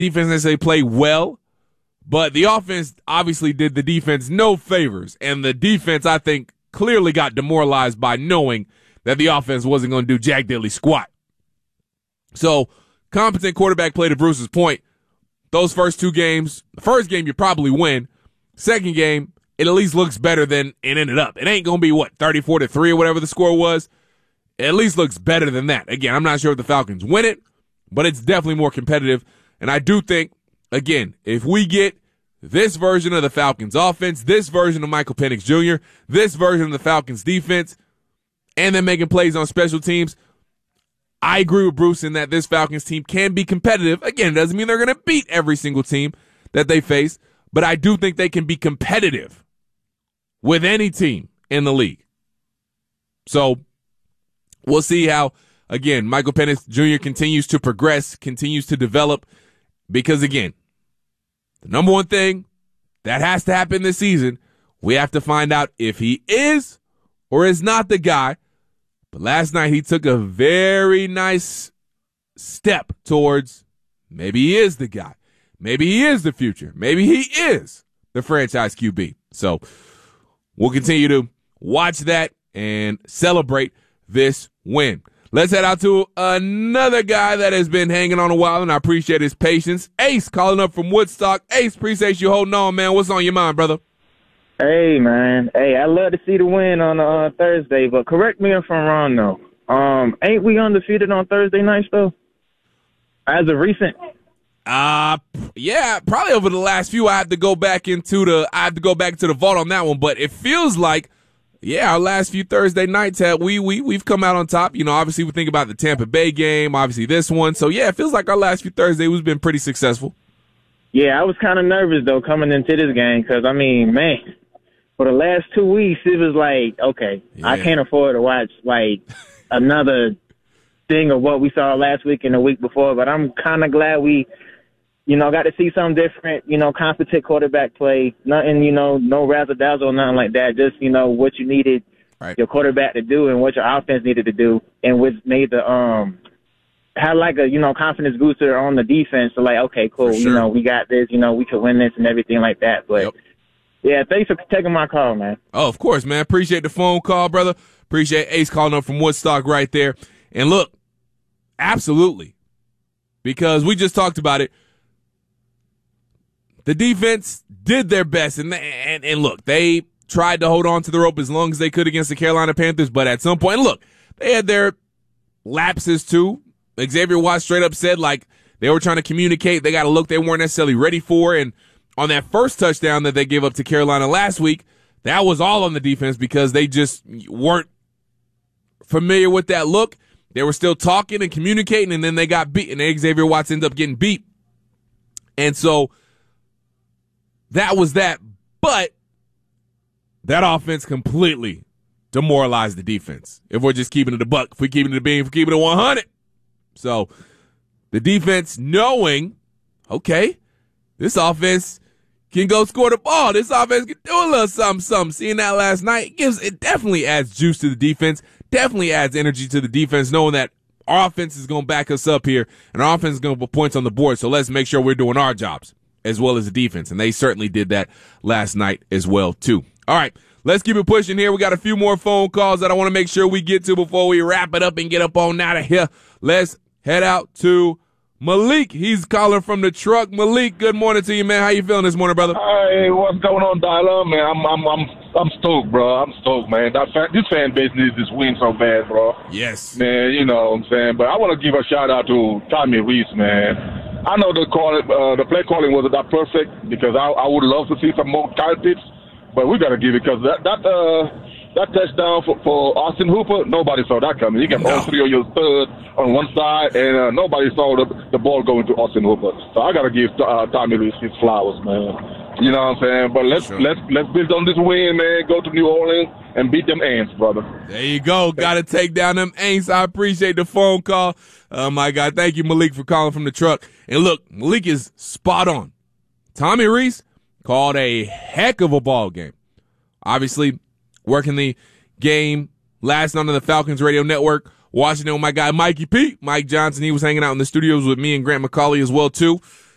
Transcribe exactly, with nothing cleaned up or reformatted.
defense necessarily play well, but the offense obviously did the defense no favors. And the defense, I think, clearly got demoralized by knowing that the offense wasn't going to do jack diddly squat. So, competent quarterback play, to Bruce's point. Those first two games, the first game you probably win. Second game, it at least looks better than it ended up. It ain't going to be, what, thirty-four to three or whatever the score was. It at least looks better than that. Again, I'm not sure if the Falcons win it, but it's definitely more competitive. And I do think, again, if we get this version of the Falcons offense, this version of Michael Penix Junior, this version of the Falcons defense, and then making plays on special teams, I agree with Bruce in that this Falcons team can be competitive. Again, it doesn't mean they're going to beat every single team that they face, but I do think they can be competitive with any team in the league. So we'll see how, again, Michael Penix Junior continues to progress, continues to develop, because, again, the number one thing that has to happen this season, we have to find out if he is or is not the guy. But last night he took a very nice step towards maybe he is the guy. Maybe he is the future. Maybe he is the franchise Q B. So we'll continue to watch that and celebrate this win. Let's head out to another guy that has been hanging on a while, and I appreciate his patience. Ace calling up from Woodstock. Ace, appreciate you holding on, man. What's on your mind, brother? Hey, man. Hey, I love to see the win on uh, Thursday, but correct me if I'm wrong, though. Um, ain't we undefeated on Thursday nights, though? As of recent? Uh, yeah, probably over the last few. I have to go back into the I have to go back to the vault on that one, but it feels like, yeah, our last few Thursday nights have we we we've come out on top. You know, obviously we think about the Tampa Bay game, obviously this one. So yeah, it feels like our last few Thursdays we've been pretty successful. Yeah, I was kind of nervous though coming into this game because I mean, man, for the last two weeks it was like, okay, yeah. I can't afford to watch like another thing of what we saw last week and the week before. But I'm kind of glad we, you know, got to see something different, you know, competent quarterback play. Nothing, you know, no razzle-dazzle, nothing like that. Just, you know, what you needed right. your quarterback to do and what your offense needed to do. And what made the, um, had like a, you know, confidence booster on the defense. So like, okay, cool. Sure. You know, we got this, you know, we could win this and everything like that. But, yep. yeah, thanks for taking my call, man. Oh, of course, man. Appreciate the phone call, brother. Appreciate Ace calling up from Woodstock right there. And look, absolutely, because we just talked about it. The defense did their best, and, and and look, they tried to hold on to the rope as long as they could against the Carolina Panthers, but at some point, look, they had their lapses too. Xavier Watts straight up said, like, they were trying to communicate. They got a look they weren't necessarily ready for, and on that first touchdown that they gave up to Carolina last week, that was all on the defense because they just weren't familiar with that look. They were still talking and communicating, and then they got beat, and Xavier Watts ended up getting beat. And so that was that, but that offense completely demoralized the defense. If we're just keeping it a buck, if we're keeping it a beam, if we're keeping it one hundred. So the defense knowing, okay, this offense can go score the ball. This offense can do a little something, something. Seeing that last night, gives it definitely adds juice to the defense, definitely adds energy to the defense, knowing that our offense is going to back us up here, and our offense is going to put points on the board, so let's make sure we're doing our jobs as well as the defense, and they certainly did that last night as well, too. All right, let's keep it pushing here. We got a few more phone calls that I want to make sure we get to before we wrap it up and get up on out of here. Let's head out to Malik. He's calling from the truck. Malik, good morning to you, man. How you feeling this morning, brother? Hey, what's going on, Dial-Up, man? I'm, I'm, I'm, I'm stoked, bro. I'm stoked, man. That fan, this fan base needs this win so bad, bro. Yes, man. You know what I'm saying, but I want to give a shout out to Tommy Reese, man. I know the call, uh, the play calling wasn't that perfect because I, I would love to see some more targets, but we got to give it because that that uh, that touchdown for, for Austin Hooper, nobody saw that coming. You got no. all three of your third on one side, and uh, nobody saw the the ball going to Austin Hooper. So I got to give uh, Tommy Reese his flowers, man. You know what I'm saying? But let's sure. let's let's build on this win, man. Go to New Orleans and beat them Ants, brother. There you go. Got to take down them Ants. I appreciate the phone call. Oh, my God. Thank you, Malik, for calling from the truck. And look, Malik is spot on. Tommy Reese called a heck of a ball game. Obviously, working the game last night on the Falcons radio network, watching it with my guy Mikey P. Mike Johnson. He was hanging out in the studios with me and Grant McCauley as well, too.